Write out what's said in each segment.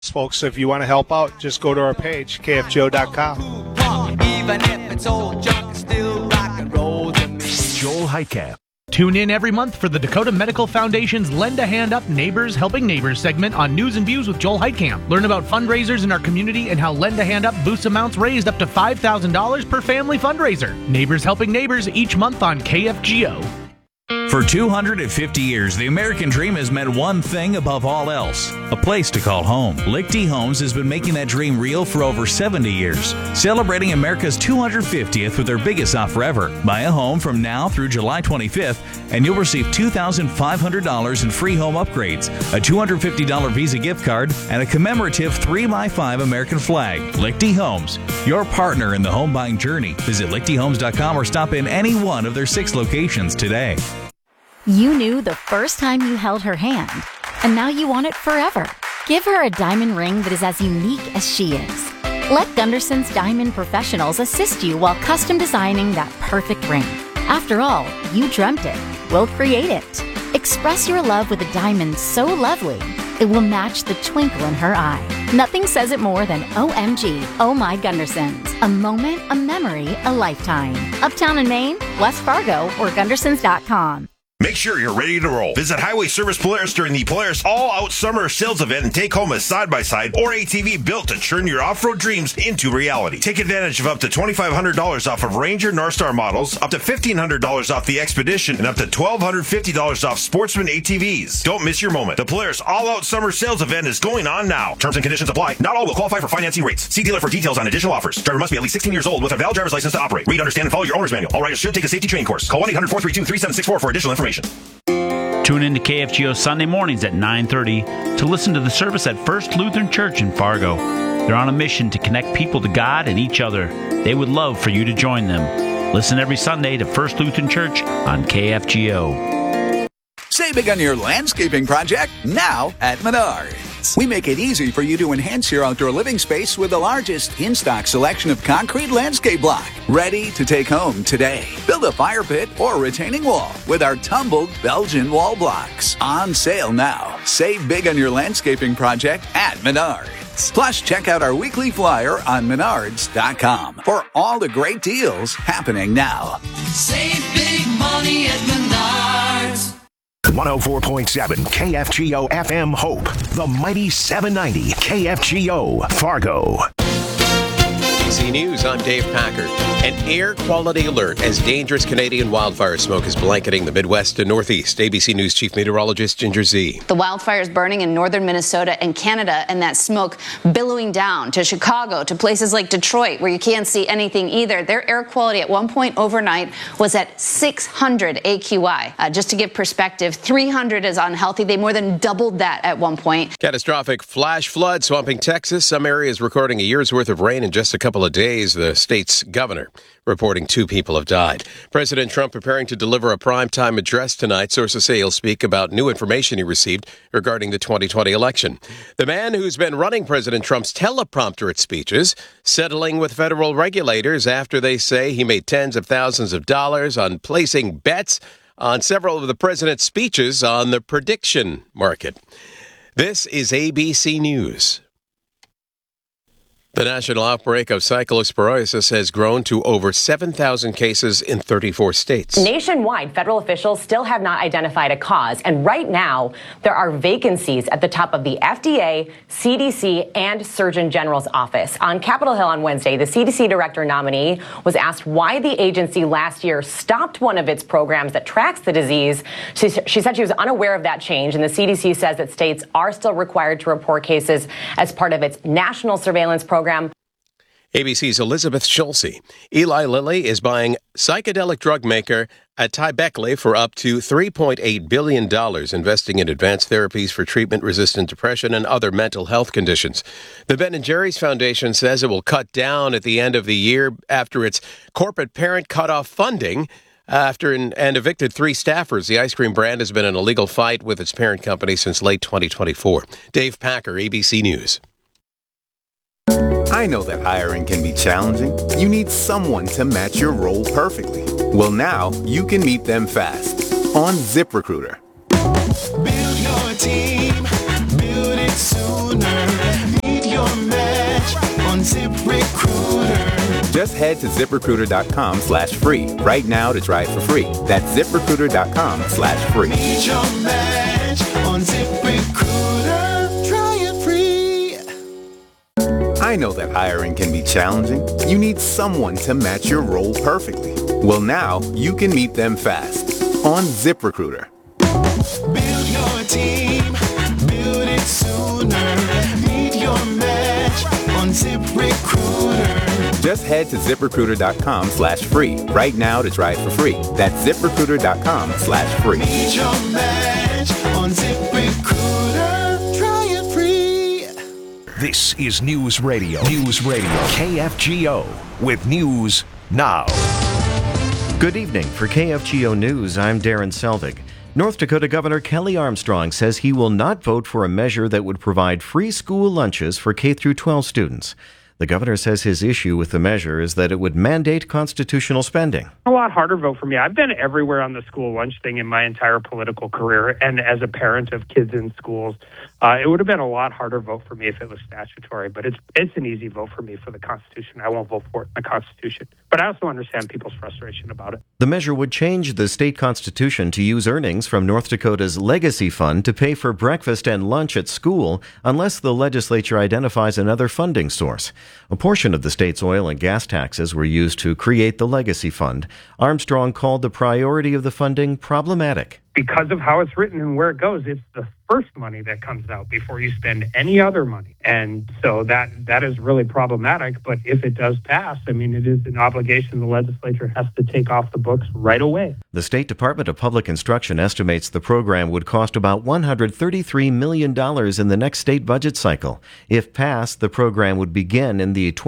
Folks, if you want to help out, just go to our page, kfgo.com. Even if it's old junk, still rock and roll to me. Joel Heitkamp. Tune in every month for the Dakota Medical Foundation's Lend a Hand Up Neighbors Helping Neighbors segment on News and Views with Joel Heitkamp. Learn about fundraisers in our community and how Lend a Hand Up boosts amounts raised up to $5,000 per family fundraiser. Neighbors Helping Neighbors each month on KFGO. For 250 years, the American dream has meant one thing above all else: a place to call home. Lichty Homes has been making that dream real for over 70 years, celebrating America's 250th with their biggest offer ever. Buy a home from now through July 25th, and you'll receive $2,500 in free home upgrades, a $250 Visa gift card, and a commemorative 3x5 American flag. Lichty Homes, your partner in the home buying journey. Visit lichtyhomes.com or stop in any one of their 6 locations today. You knew the first time you held her hand, and now you want it forever. Give her a diamond ring that is as unique as she is. Let Gunderson's Diamond Professionals assist you while custom designing that perfect ring. After all, you dreamt it. We'll create it. Express your love with a diamond so lovely, it will match the twinkle in her eye. Nothing says it more than OMG, Oh My Gundersons. A moment, a memory, a lifetime. Uptown in Maine, West Fargo, or Gundersons.com. Make sure you're ready to roll. Visit Highway Service Polaris during the Polaris All-Out Summer Sales Event and take home a side-by-side or ATV built to turn your off-road dreams into reality. Take advantage of up to $2,500 off of Ranger Northstar models, up to $1,500 off the Expedition, and up to $1,250 off Sportsman ATVs. Don't miss your moment. The Polaris All-Out Summer Sales Event is going on now. Terms and conditions apply. Not all will qualify for financing rates. See dealer for details on additional offers. Driver must be at least 16 years old with a valid driver's license to operate. Read, understand, and follow your owner's manual. All riders should take a safety training course. Call 1-800-432-3764 for additional information. Tune in to KFGO Sunday mornings at 9:30 to listen to the service at First Lutheran Church in Fargo. They're on a mission to connect people to God and each other. They would love for you to join them. Listen every Sunday to First Lutheran Church on KFGO. Save big on your landscaping project now at Menards. We make it easy for you to enhance your outdoor living space with the largest in-stock selection of concrete landscape block. Ready to take home today. Build a fire pit or retaining wall with our tumbled Belgian wall blocks. On sale now. Save big on your landscaping project at Menards. Plus, check out our weekly flyer on Menards.com for all the great deals happening now. Save big money at Menards. 104.7 KFGO FM Hope, the mighty 790 KFGO Fargo. ABC News, I'm Dave Packard. An air quality alert as dangerous Canadian wildfire smoke is blanketing the Midwest and Northeast. ABC News Chief Meteorologist Ginger Z. The wildfires burning in northern Minnesota and Canada, and that smoke billowing down to Chicago, to places like Detroit, where you can't see anything either. Their air quality at one point overnight was at 600 AQI. Just to give perspective, 300 is unhealthy. They more than doubled that at one point. Catastrophic flash flood swamping Texas. Some areas recording a year's worth of rain in just a couple of days. The state's governor reporting 2 people have died. President Trump preparing to deliver a primetime address tonight. Sources say he'll speak about new information he received regarding the 2020 election. The man who's been running President Trump's teleprompter at speeches, settling with federal regulators after they say he made tens of thousands of dollars on placing bets on several of the president's speeches on the prediction market. This is ABC News. The national outbreak of cyclosporiasis has grown to over 7,000 cases in 34 states. Nationwide, federal officials still have not identified a cause. And right now, there are vacancies at the top of the FDA, CDC, and Surgeon General's office. On Capitol Hill on Wednesday, the CDC director nominee was asked why the agency last year stopped one of its programs that tracks the disease. She said she was unaware of that change, and the CDC says that states are still required to report cases as part of its national surveillance program. ABC's Elizabeth Schulze. Eli Lilly is buying psychedelic drug maker Atibeckley for up to $3.8 billion, investing in advanced therapies for treatment-resistant depression and other mental health conditions. The Ben & Jerry's Foundation says it will cut down at the end of the year after its corporate parent cut off funding and evicted 3 staffers. The ice cream brand has been in a legal fight with its parent company since late 2024. Dave Packer, ABC News. I know that hiring can be challenging. You need someone to match your role perfectly. Well, now you can meet them fast on ZipRecruiter. Build your team, build it sooner. Just head to ZipRecruiter.com/free right now to try it for free. That's ZipRecruiter.com/free. Meet your match on ZipRecruiter. Try it free. I know that hiring can be challenging. You need someone to match your role perfectly. Well, now you can meet them fast on ZipRecruiter. Build your team, build it sooner. Meet your match on ZipRecruiter. Just head to ZipRecruiter.com/free right now to try it for free. That's ZipRecruiter.com/free. Meet your match on ZipRecruiter. Try it free. This is News Radio. News Radio KFGO with News Now. Good evening. For KFGO News, I'm Darren Selvig. North Dakota Governor Kelly Armstrong says he will not vote for a measure that would provide free school lunches for K-12 students. The governor says his issue with the measure is that it would mandate constitutional spending. A lot harder vote for me. I've been everywhere on the school lunch thing in my entire political career, and as a parent of kids in schools, it would have been a lot harder vote for me if it was statutory, but it's an easy vote for me for the Constitution. I won't vote for it in the Constitution, but I also understand people's frustration about it. The measure would change the state constitution to use earnings from North Dakota's Legacy Fund to pay for breakfast and lunch at school unless the legislature identifies another funding source. A portion of the state's oil and gas taxes were used to create the Legacy Fund. Armstrong called the priority of the funding problematic. Because of how it's written and where it goes, it's the first money that comes out before you spend any other money. And so that is really problematic. But if it does pass, I mean, it is an obligation the legislature has to take off the books right away. The State Department of Public Instruction estimates the program would cost about $133 million in the next state budget cycle. If passed, the program would begin in the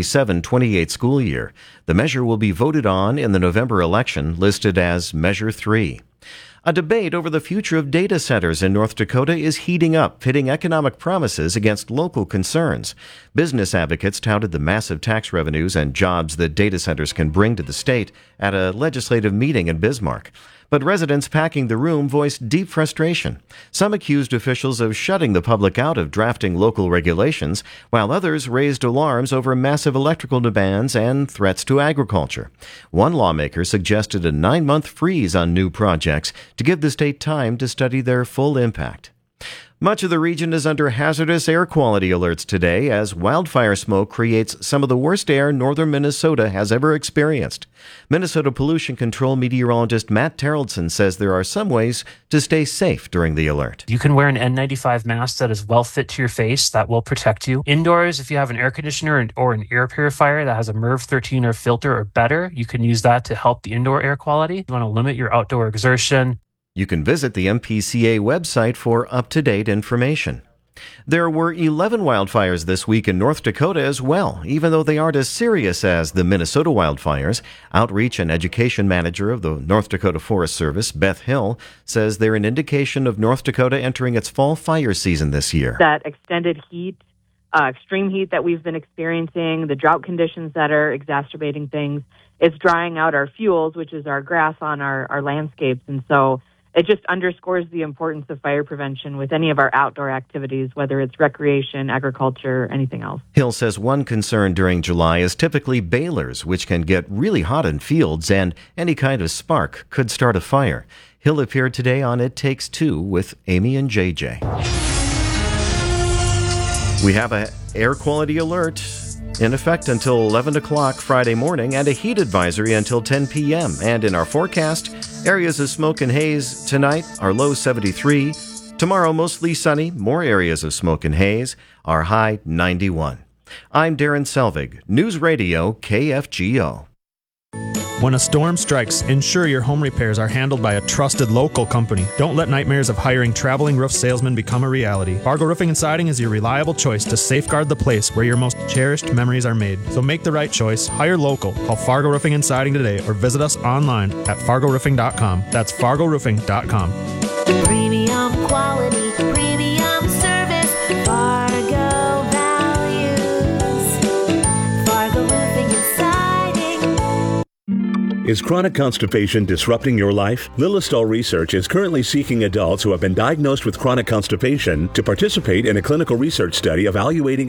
2027-28 school year. The measure will be voted on in the November election, listed as Measure 3. A debate over the future of data centers in North Dakota is heating up, pitting economic promises against local concerns. Business advocates touted the massive tax revenues and jobs that data centers can bring to the state at a legislative meeting in Bismarck. But residents packing the room voiced deep frustration. Some accused officials of shutting the public out of drafting local regulations, while others raised alarms over massive electrical demands and threats to agriculture. One lawmaker suggested a 9-month freeze on new projects to give the state time to study their full impact. Much of the region is under hazardous air quality alerts today as wildfire smoke creates some of the worst air northern Minnesota has ever experienced. Minnesota pollution control meteorologist Matt Terrellson says there are some ways to stay safe during the alert. You can wear an N95 mask that is well fit to your face that will protect you. Indoors, if you have an air conditioner or an air purifier that has a MERV 13 or filter or better, you can use that to help the indoor air quality. You want to limit your outdoor exertion. You can visit the MPCA website for up-to-date information. There were 11 wildfires this week in North Dakota as well, even though they aren't as serious as the Minnesota wildfires. Outreach and Education Manager of the North Dakota Forest Service, Beth Hill, says they're an indication of North Dakota entering its fall fire season this year. That extended heat, extreme heat that we've been experiencing, the drought conditions that are exacerbating things, it's drying out our fuels, which is our grass on our landscapes. And so it just underscores the importance of fire prevention with any of our outdoor activities, whether it's recreation, agriculture, anything else. Hill says one concern during July is typically balers, which can get really hot in fields, and any kind of spark could start a fire. Hill appeared today on It Takes Two with Amy and JJ. We have an air quality alert in effect until 11 o'clock Friday morning and a heat advisory until 10 p.m. And in our forecast, areas of smoke and haze tonight, our low 73. Tomorrow, mostly sunny, more areas of smoke and haze, our high 91. I'm Darren Selvig, News Radio KFGO. When a storm strikes, ensure your home repairs are handled by a trusted local company. Don't let nightmares of hiring traveling roof salesmen become a reality. Fargo Roofing and Siding is your reliable choice to safeguard the place where your most cherished memories are made. So make the right choice. Hire local. Call Fargo Roofing and Siding today or visit us online at fargoroofing.com. That's fargoroofing.com. Premium quality, premium service, Fargo values, Fargo Roofing and Siding. Is chronic constipation disrupting your life? Lilistol Research is currently seeking adults who have been diagnosed with chronic constipation to participate in a clinical research study evaluating